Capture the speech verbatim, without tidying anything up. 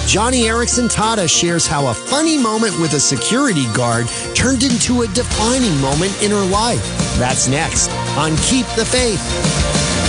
Johnny Erickson Tada shares how a funny moment with a security guard turned into a defining moment in her life. That's next on Keep the Faith.